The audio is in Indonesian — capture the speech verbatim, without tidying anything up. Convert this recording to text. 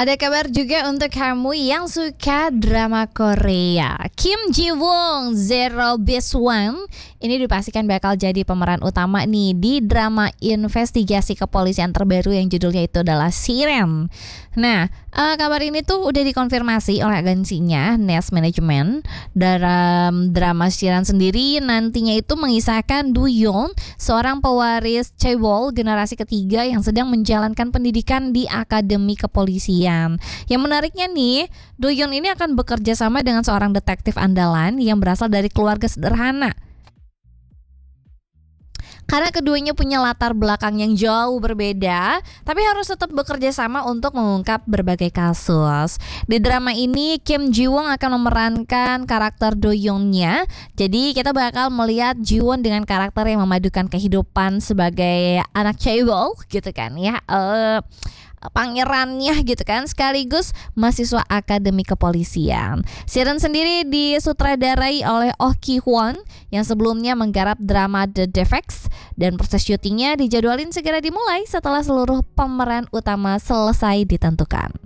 Ada kabar juga untuk kamu yang suka drama Korea. Kim Ji Woong, Zero Best One, ini dipastikan bakal jadi pemeran utama nih di drama investigasi kepolisian terbaru yang judulnya itu adalah Siren. Nah, uh, kabar ini tuh udah dikonfirmasi oleh agensinya Nest Management. Dalam drama Siren sendiri nantinya itu mengisahkan Do Yoon, seorang pewaris Chaewol generasi ketiga yang sedang menjalankan pendidikan di akademi kepolisian. Yang menariknya nih, Do Yoon ini akan bekerja sama dengan seorang detektif andalan yang berasal dari keluarga sederhana. Karena keduanya punya latar belakang yang jauh berbeda, tapi harus tetap bekerja sama untuk mengungkap berbagai kasus. Di drama ini, Kim Ji Woong akan memerankan karakter Do Yoon-nya. Jadi kita bakal melihat Ji Woon dengan karakter yang memadukan kehidupan sebagai anak Chaewol gitu kan ya. Uh, pangerannya gitu kan, sekaligus mahasiswa akademi kepolisian. Siren sendiri disutradarai oleh Oh Ki Hwon yang sebelumnya menggarap drama The Defects, dan proses syutingnya dijadwalin segera dimulai setelah seluruh pemeran utama selesai ditentukan.